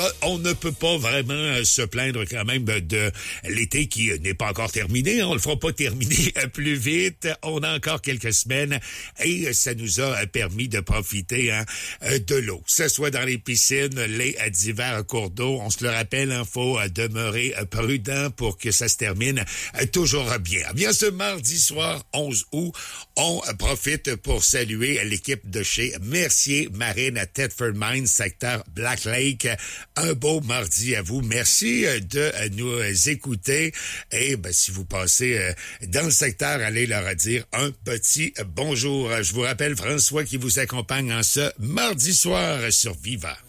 On ne peut pas vraiment se plaindre quand même de l'été qui n'est pas encore terminé. On le fera pas terminer plus vite. On a encore quelques semaines et ça nous a permis de profiter de l'eau. Que ce soit dans les piscines, les divers cours d'eau. On se le rappelle, il faut demeurer prudent pour que ça se termine toujours bien. Bien, ce mardi soir, 11 août, on profite pour saluer l'équipe de chez Mercier Marine à Thetford Mines, secteur Black Lake. Un beau mardi à vous. Merci de nous écouter. Et si vous passez dans le secteur, allez leur dire un petit bonjour. Je vous rappelle François qui vous accompagne en ce mardi soir sur Viva.